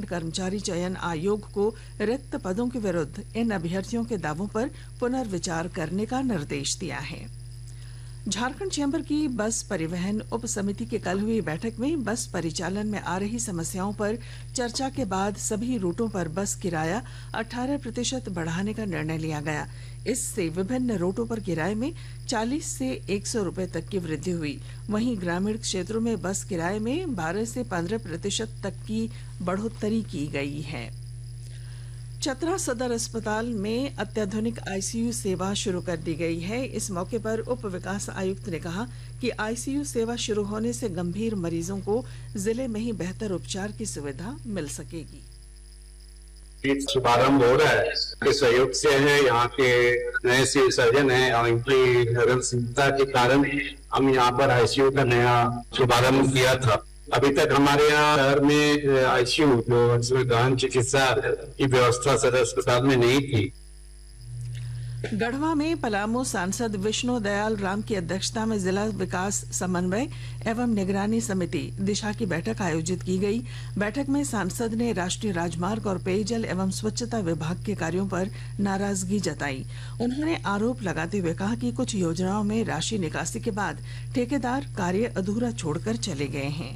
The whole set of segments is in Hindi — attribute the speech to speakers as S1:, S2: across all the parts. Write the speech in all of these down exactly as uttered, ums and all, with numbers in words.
S1: कर्मचारी चयन आयोग को रिक्त पदों के विरुद्ध इन अभ्यर्थियों के दावों पर पुनर्विचार करने का निर्देश दिया है। झारखंड चैंबर की बस परिवहन उप समिति की कल हुई बैठक में बस परिचालन में आ रही समस्याओं पर चर्चा के बाद सभी रूटों पर बस किराया अठारह प्रतिशत बढ़ाने का निर्णय लिया गया। इससे विभिन्न रूटों पर किराए में चालीस से एक सौ रुपए तक की वृद्धि हुई। वहीं ग्रामीण क्षेत्रों में बस किराए में बारह से पंद्रह प्रतिशत तक की बढ़ोतरी की गई है। चतरा सदर अस्पताल में अत्याधुनिक आईसीयू सेवा शुरू कर दी गई है। इस मौके पर उप विकास आयुक्त ने कहा कि आईसीयू सेवा शुरू होने से गंभीर मरीजों को जिले में ही बेहतर उपचार की सुविधा मिल सकेगी।
S2: शुभारंभ हो रहा है के सहयोग से है। यहाँ के नए सिविल सर्जन है और इनकी हृदयता के कारण हम यहाँ पर आईसीयू का नया शुभारंभ किया था। अभी तक हमारे यहाँ शहर में आईसीयू जो गहन चिकित्सा की व्यवस्था सदर अस्पताल में नहीं थी।
S1: गढ़वा में पलामू सांसद विष्णु दयाल राम की अध्यक्षता में जिला विकास समन्वय एवं निगरानी समिति दिशा की बैठक आयोजित की गई। बैठक में सांसद ने राष्ट्रीय राजमार्ग और पेयजल एवं स्वच्छता विभाग के कार्यों पर नाराजगी जताई। उन्होंने आरोप लगाते हुए कहा कि कुछ योजनाओं में राशि निकासी के बाद ठेकेदार कार्य अधूरा छोड़कर चले गए हैं।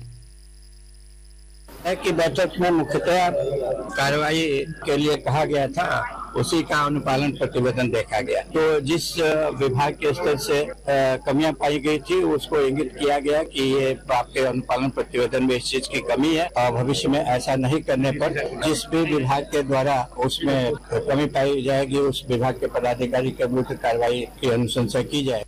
S3: की बैठक में मुख्यतः कार्रवाई के लिए कहा गया था, उसी का अनुपालन प्रतिवेदन देखा गया। तो जिस विभाग के स्तर से कमियां पाई गई थी उसको इंगित किया गया कि ये आपके अनुपालन प्रतिवेदन में इस चीज की कमी है और भविष्य में ऐसा नहीं करने पर जिस भी विभाग के द्वारा उसमें कमी पाई जाएगी उस विभाग के पदाधिकारी के विरुद्ध कार्रवाई की अनुशंसा की जाए।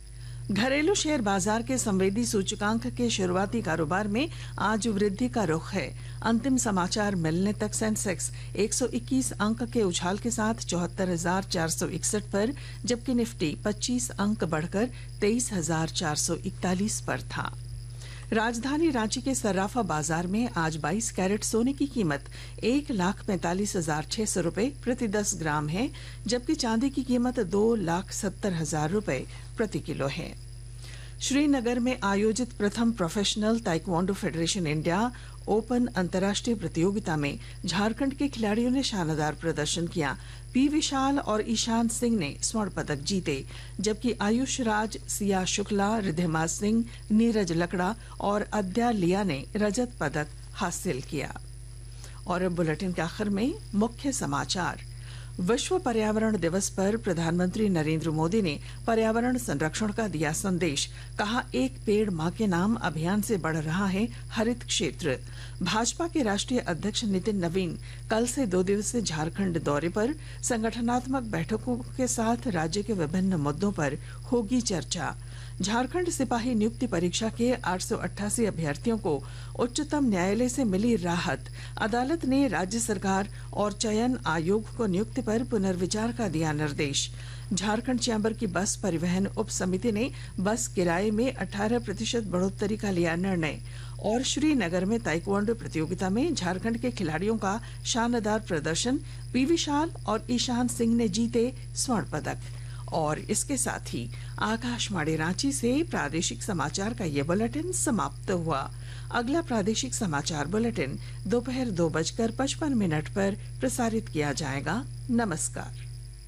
S1: घरेलू शेयर बाजार के संवेदी सूचकांक के शुरुआती कारोबार में आज वृद्धि का रुख है। अंतिम समाचार मिलने तक सेंसेक्स एक सौ इक्कीस अंक के उछाल के साथ चौहत्तर हजार चार सौ इकसठ पर, जबकि निफ्टी पच्चीस अंक बढ़कर तेईस हजार चार सौ इकतालीस पर था। राजधानी रांची के सर्राफा बाजार में आज बाईस कैरेट सोने की कीमत एक लाख पैंतालीस हजार छह सौ रूपये प्रति दस ग्राम है, जबकि चांदी की कीमत दो लाख सत्तर हजार रूपये प्रति किलो है। श्रीनगर में आयोजित प्रथम professional taekwondo federation India open अंतर्राष्ट्रीय प्रतियोगिता में झारखंड के खिलाड़ियों ने शानदार प्रदर्शन किया। पी विशाल और ईशान सिंह ने स्वर्ण पदक जीते, जबकि आयुष राज, सिया शुक्ला, रिद्धिमा सिंह, नीरज लकड़ा और अद्या लिया ने रजत पदक हासिल किया। और अब बुलेटिन के आखिर में मुख्य समाचार। विश्व पर्यावरण दिवस पर प्रधानमंत्री नरेंद्र मोदी ने पर्यावरण संरक्षण का दिया संदेश। कहा, एक पेड़ मां के नाम अभियान से बढ़ रहा है हरित क्षेत्र। भाजपा के राष्ट्रीय अध्यक्ष नितिन नवीन कल से दो दिवसीय झारखंड दौरे पर, संगठनात्मक बैठकों के साथ राज्य के विभिन्न मुद्दों पर होगी चर्चा। झारखंड सिपाही नियुक्ति परीक्षा के आठ सौ अट्ठासी अभ्यर्थियों को उच्चतम न्यायालय से मिली राहत। अदालत ने राज्य सरकार और चयन आयोग को नियुक्ति पर पुनर्विचार का दिया निर्देश। झारखंड चैंबर की बस परिवहन उप समिति ने बस किराए में अठारह प्रतिशत बढ़ोतरी का लिया निर्णय। और श्रीनगर में ताइक्वांडो प्रतियोगिता में झारखंड के खिलाड़ियों का शानदार प्रदर्शन। पी विशाल और ईशान सिंह ने जीते स्वर्ण पदक। और इसके साथ ही आकाशवाणी रांची से प्रादेशिक समाचार का ये बुलेटिन समाप्त हुआ। अगला प्रादेशिक समाचार बुलेटिन दोपहर दो बजकर पचपन मिनट पर प्रसारित किया जाएगा। नमस्कार।